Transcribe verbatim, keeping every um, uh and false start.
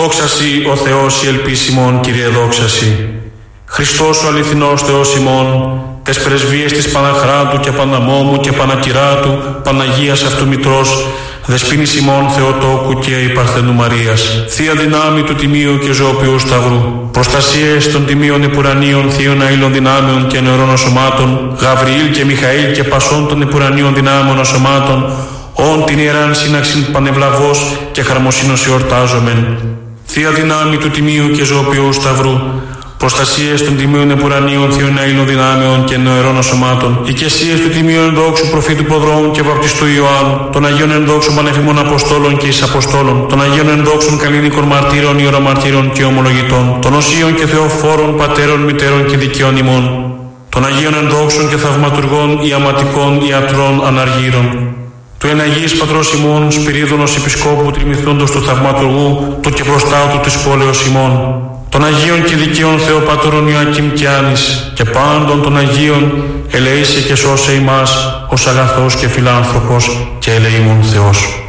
Δόξασι ο Θεός η ελπίσιμον, Κύριε δόξασι. Χριστός ο αληθινός Θεός ημών, τες πρεσβείες της Παναχράτου και Παναμόμου και Πανακυράτου, Παναγίας αυτού Μητρός, Δεσποίνης ημών Θεοτόκου και η Παρθενού Μαρίας, Θεία δυνάμει του Τιμίου και Ζωοποιού Σταυρού, προστασίες των Τιμίων Επουρανίων Θείων Αήλων δυνάμεων και νεωρών οσωμάτων, Γαβριήλ και Μιχαήλ και πασών των Επουρανίων δυνάμεων οσωμάτων, όν την ιεράν σύναξην πανευλαβώς και χαρμοσύνος εορτάζομεν. Θεία δυνάμει του Τιμίου και Ζωοποιού Σταυρού, προστασίες των Τιμίων Επουρανίων Θείων Αήλων δυνάμεων και νεωρών οσωμάτων, οικεσίες του Τιμίου ενδόξου προφήτου Ποδρόμου και βαπτιστού Ιωάννου, των Αγίων ενδόξων πανεφημών Αποστόλων και εις Αποστόλων, των Αγίων ενδόξων καλλινικών μαρτύρων, ιερομαρτύρων και ομολογητών, των Οσίων και Θεοφόρων πατέρων, μητέρων και δικαίων ημών, των Αγίων ενδόξων και θαυματουργών, ιαματικών, ιατρών, αναργύρων, του εναγής πατρός ημών, Σπυρίδωνος Επισκόπου, τριμηθόντος του θαυματουργού, του και προστάτου της πόλεως ημών, των Αγίων και δικαίων Θεοπατώρων Ιωακήμ και Άνης και πάντων των Αγίων, ελεήσε και σώσε ημάς ως αγαθός και φιλάνθρωπος και ελεήμων Θεός.